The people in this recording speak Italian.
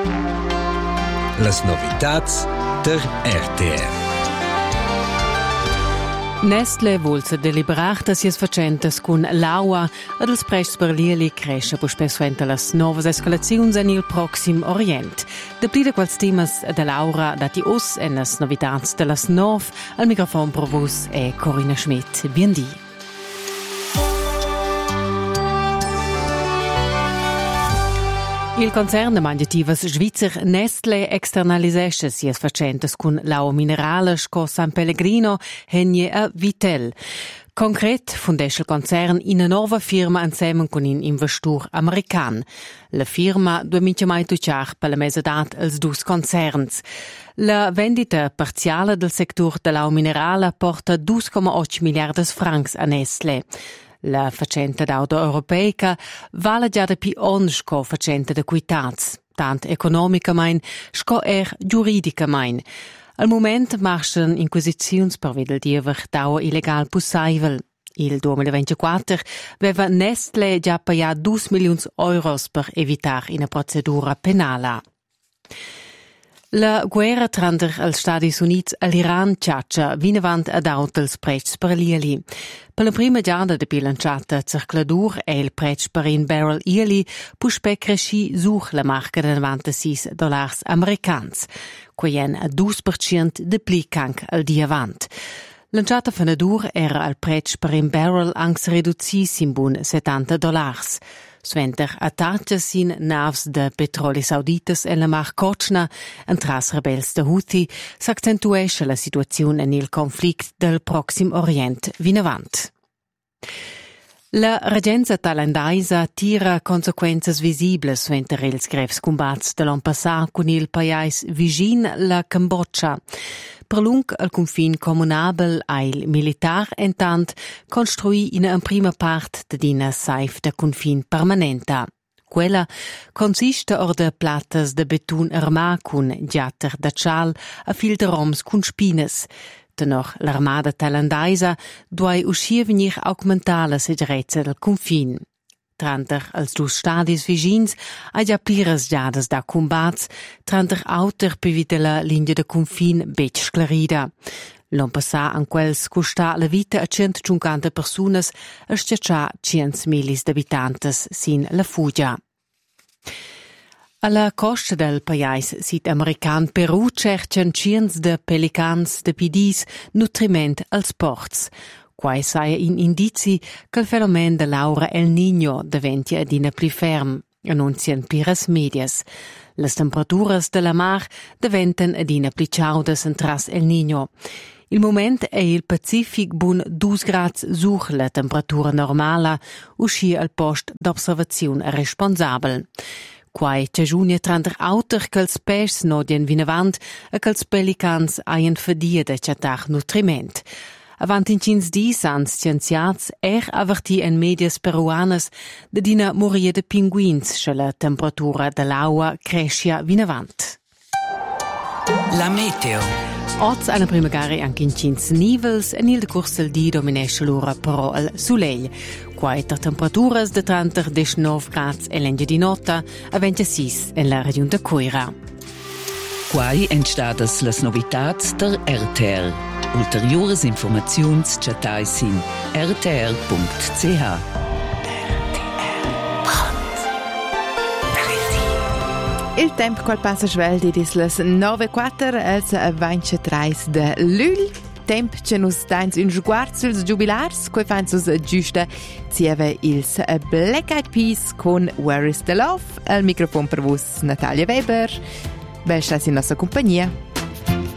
Las novitats der RTR. Nestle vuol se deliberar da sies facentas cun l'aua ed els prests per lieli cresce po spessuenta las novas escalaziuns en il proxim orient. De pli de quals temas de Laura dati us en las novitats de las nov al microfon pro vos è Corinna Schmidt. Biendi. Il concern de mangiativas svizzer Nestle externalisesce sies facentas cun l'aua minerala sco San Pellegrino henie a Vittel. Concret fundesce il concern una nova firma insieme con un investor american. La firma due mince mai tuciar per la mesedat als dus concerns. La vendita parziale del sector dell'aua minerala porta 2,8 miliardi francs a Nestle. La facenta d'auto europeica vale già da più ons sco facenta da quitats, tant economicamein sco giuridicamein. Al moment marschen inquisizions per vedel diever dauer illegal possibel. Il 2024 aveva Nestle già pagato 2 milioni euros per evitare una procedura penale. La guerra tra els Stati Units e l'Iran ciaccia vinavant ad autels precs per lieli. Per la prima giada de bilanciata circladur e il prec per in barrel ieli puspe cresci such la marca de $96 americans, quien a 2% de pli canc al dia avant. Lanciata fenadur era al prec per in barrel angs reducis in bun $70. Sventer attaccia sin navs de petroli sauditas e la mar Kochna, entras rebels de Houthi, s'accentuesce la situazione nel conflict del Proxim Orient vinavant. La regenza thailandaisa tira consequenze visibili sventer ils grevs combats de l'an passat con il pais vicin la Cambodgia. Per lung al confin comunabel il militar entant construì in prima part de dina saif de confin permanenta. Quella consiste or de plattas de betun armà cun giatter da chal a fil de roms cun spines. Tenor l'armada thailandaisa duai uscir venir augmentare la segurezza del confin. Tranter als dus stadis vicins ha già plires giadas da combats, tranter auter pevita la linea de confin bec sclarida. L'an passà an quels costà la vita a 150 personas e schiaccià 100 milis d'abitantes sin la fugia. Alla costa del pais sud-american Perù cercano ciens de pelicans de pidis nutriment als ports. Quai saia in indizi che il fenomeno de Laura El Niño diventi adina pli ferm, annunzian pires medias. Las temperaturas de la mar diventen adina pli chaudas entras El Niño. Il moment è il Pacific bun 2 gradi such la temperatura normala, usci al post d'observazione responsabel. Quai cagiunia tranter auter che els pes nodien vinavant e che els pelicans haien fadia de chatar nutriment. Avant in cins dis ans scienziats averti en medias peruanas de dina moria de pinguins sche la temperatura de l'aua crescia vinavant. La meteo. Oz alla prima gare anche in cins nivels en il decurs del di dominesce l'ora però al soleil. Quaiter temperaturas de 30-19 gradi e l'engia di nota a 26 en la regione de Coira. Quai entstadas las novitats der RTR. Ulteriores informaziuns chatais in rtr.ch. Il tempo qual passa svel di las 9:04 als 23 de lul. Temp che nus dains un sguard suls jubilars, quei fains us giusta zieve ils Black Eyed Peas con Where is the Love, al microfono per vos Natalia Weber. Bel stas in nostra compagnia.